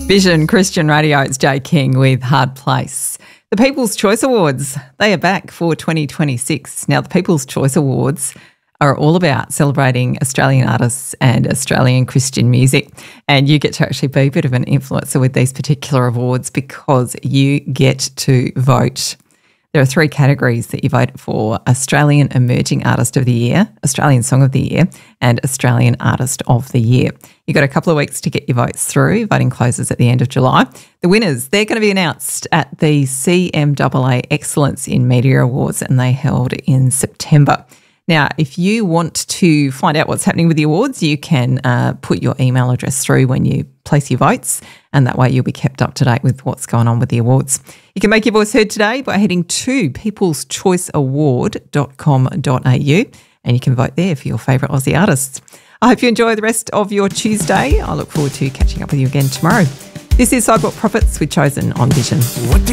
Vision Christian Radio, it's Jay King with Hard Place. The People's Choice Awards, they are back for 2026. Now, the People's Choice Awards are all about celebrating Australian artists and Australian Christian music. And you get to actually be a bit of an influencer with these particular awards because you get to vote. There are three categories that you vote for: Australian Emerging Artist of the Year, Australian Song of the Year, and Australian Artist of the Year. You've got a couple of weeks to get your votes through. Voting closes at the end of July. The winners, they're going to be announced at the CMAA Excellence in Media Awards, and they held in September. Now, if you want to find out what's happening with the awards, you can put your email address through when you place your votes, and that way you'll be kept up to date with what's going on with the awards. You can make your voice heard today by heading to peopleschoiceaward.com.au, and you can vote there for your favourite Aussie artists. I hope you enjoy the rest of your Tuesday. I look forward to catching up with you again tomorrow. This is Sidewalk Prophets with Chosen on Vision.